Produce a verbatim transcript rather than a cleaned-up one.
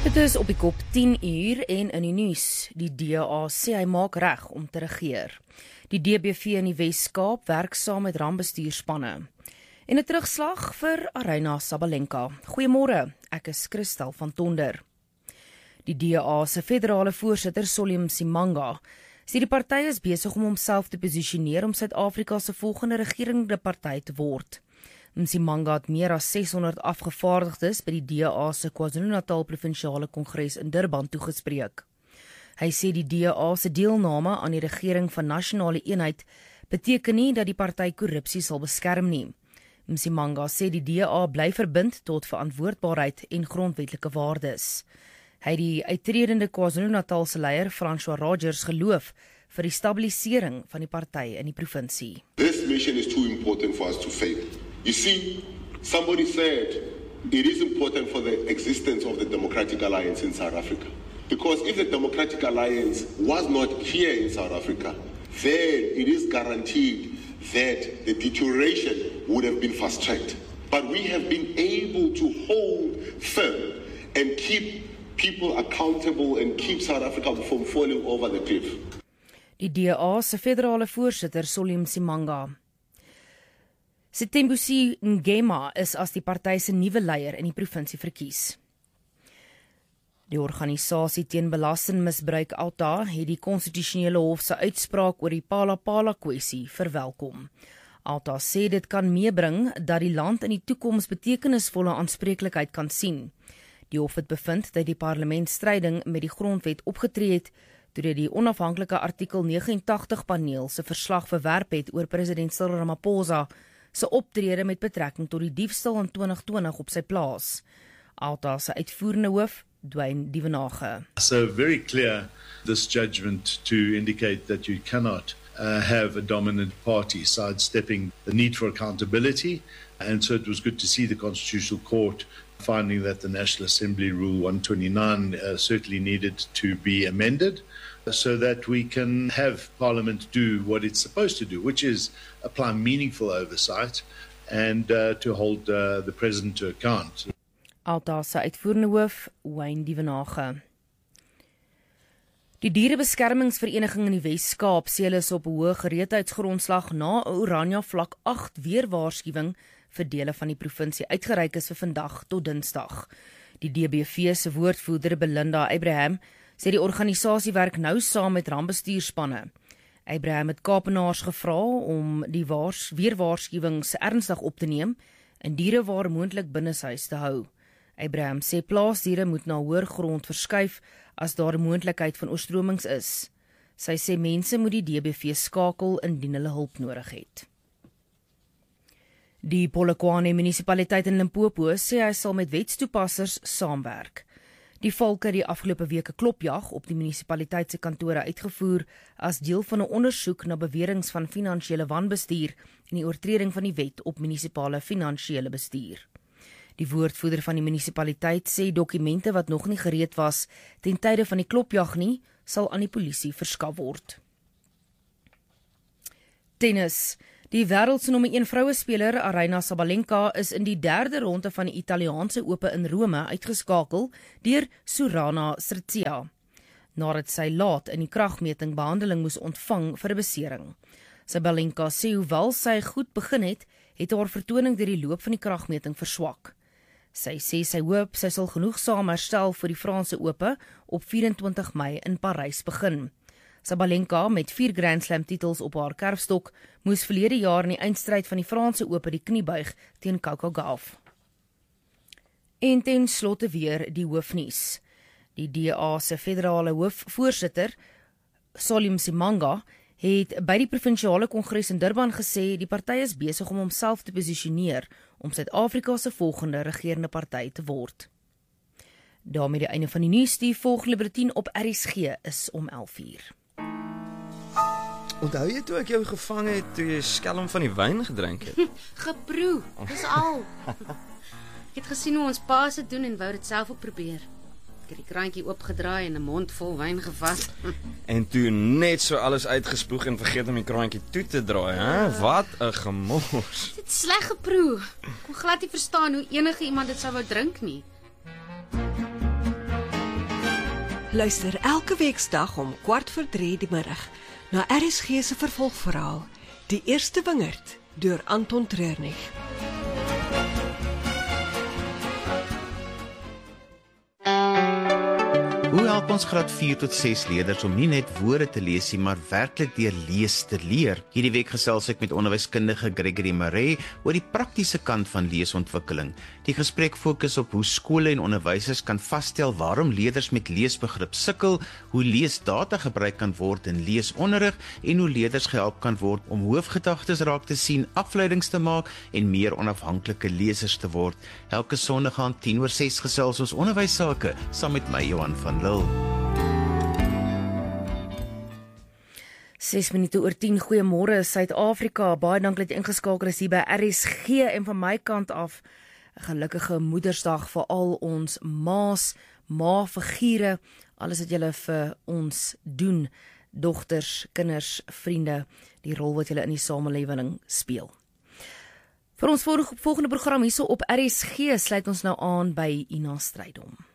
Dit is op die kop tien uur en in die nuus. Die D A sê hy maak reg om te regeer. Die D B V in die Wes-Kaap werk saam met rampbestuurspanne. En 'n terugslag vir Aryna Sabalenka. Goeiemôre, ek is Christel van Tonder. Die D A se federale voorsitter Solly Msimanga sê die party is besig om homself te posisioneer om Suid-Afrika se volgende regerende party te word. Msimanga het meer as ses honderd afgevaardigdes by die D A se KwaZulu-Natal Provinsiale Kongres in Durban toegespreek. Hy sê die D A se deelname aan die regering van nasionale eenheid beteken nie dat die party korrupsie sal beskerm nie. Msimanga sê die D A bly verbind tot verantwoordbaarheid en grondwetlike waardes. Hy het die uittredende KwaZulu-Natal se leier Francois Rogers geloof vir die stabilisering van die party in die provinsie. This mission is too important for us to fail. You see, somebody said it is important for the existence of the Democratic Alliance in South Africa. Because if the Democratic Alliance was not here in South Africa, then it is guaranteed that the deterioration would have been fast-tracked. But we have been able to hold firm and keep people accountable and keep South Africa from falling over the cliff. Die D A se federale voorsitter Solly Msimanga. Sithembusi Ngema is as die party se nuwe leier in die provinsie verkies. Die organisasie teen belastingmisbruik Alta het die konstitusionele hof se uitspraak oor die Phala-Phala kwessie verwelkom. Alta sê dit kan meebring dat die land in die toekoms betekenisvolle aanspreeklikheid kan sien. Die hof het bevind dat die parlement stryding met die grondwet opgetree het toe dit die onafhanklike artikel negenentagtig paneel se verslag verwerp het oor president Cyril Ramaphosa se optrede met betrekking tot die diefstal in twintig twintig op sy plaas. Alta se uitvoerende hoof, Dwayne Dievenage. So very clear this judgment to indicate that you cannot uh, have a dominant party sidestepping the need for accountability, and so it was good to see the Constitutional Court finding that the National Assembly Rule one twenty-nine uh, certainly needed to be amended so that we can have Parliament do what it's supposed to do, which is apply meaningful oversight and uh, to hold uh, the President to account. Alta se uitvoerende hoof, Wayne Dievenage. Die Dierebeskermingsvereniging in die Wes-Kaap sê hulle is op 'n hoë gereedheidsgrondslag na 'n Oranje vlak agt weerwaarskuwing vir dele van die provinsie uitgereik is vir vandag tot Dinsdag. Die D B V se woordvoerder Belinda Abraham sê die organisasie werk nou saam met rampbestuurspanne. Abraham het Kaapenaars gevra om die waars, weerwaarskuwings ernstig op te neem en diere waar moontlik binneshuis te hou. Abraham sê plaasdiere moet na hoër grond verskuif as daar 'n moontlikheid van oorstromings is. Sy sê mense moet die D B V skakel indien hulle hulp nodig het. Die Polokwane munisipaliteit in Limpopo sê hy sal met wetstoepassers saamwerk. Die volk het die afgelope week 'n klopjag op die munisipaliteit se kantore uitgevoer as deel van 'n ondersoek na beweringe van finansiële wanbestuur en die oortreding van die wet op munisipale finansiële bestuur. Die woordvoerder van die munisipaliteit sê dokumente wat nog nie gereed was ten tye van die klopjag nie, sal aan die polisie verskaf word. Tennis. Die wêreld se nommer een vrouespeler Aryna Sabalenka is in die derde ronde van die Italiaanse Ope in Rome uitgeskakel deur Sorana Cîrstea, nadat sy laat in die kragmeting behandeling moes ontvang vir 'n besering. Sabalenka sê hoewel sy goed begin het, het haar vertoning deur die loop van die kragmeting verswak. Sy sê sy hoop sy sal genoegsaam herstel vir die Franse Ope op vyf-en-twintig Mei in Parys begin. Sabalenka met vier Grand Slam titels op haar kerfstok moes verlede jaar in die eindstryd van die Franse Ope die knie buig teen Coco Gauff. En ten slotte weer die hoofnuus. Die D A se federale hoofvoorsitter Solly Msimanga het by die provinsiale kongres in Durban gesê die party is besig om homself te posisioneer om Suid-Afrika se volgende regerende party te word. Daarmee die einde van die nuus. Die volgende bulletin op R S G is om elf uur. Onthou jy toe ek jou gevang het toe jy skelm van die wyn gedrink het? Geproe, dis al. Ek het gesien hoe ons pa se doen en wou dit self ook probeer. Ek het die kraantjie oopgedraai en 'n mond vol wyn gevat. En toe net so alles uitgespoeg en vergeet om die kraantjie toe te draai, hè? Wat 'n gemors. Dit is sleg geproe. Ek kon glad nie verstaan hoe enige iemand dit sou wou drink nie. Luister elke weeksdag om kwart voor drie die middag na R S G se vervolgverhaal, Die Eerste Wingerd, deur Anton Treurnig. Hoe help ons graad vier tot ses leerders om nie net woorde te lees nie, maar werklik deur lees te leer? Hierdie week gesels ek met onderwyskundige Gregory Maree oor die praktiese kant van leesontwikkeling. Die gesprek fokus op hoe skole en onderwysers kan vasstel waarom leerders met leesbegrip sukkel, hoe leesdata gebruik kan word in leesonderrig en hoe leerders gehelp kan word om hoofgedagtes raak te sien, afleidings te maak en meer onafhanklike lesers te word. Elke Sondag aan tien oor ses gesels ons onderwysake saam met my Johan van Lille. ses minute oor tien, goeiemôre Suid-Afrika, baie dankie dat jy ingeskakel is hier by R S G en van my kant af, 'n gelukkige Moedersdag vir al ons ma's, ma-figure, alles wat julle vir ons doen, dogters, kinders, vriende, die rol wat julle in die samelewing speel. Vir ons volgende program hierso op R S G sluit ons nou aan by Ina Strydom.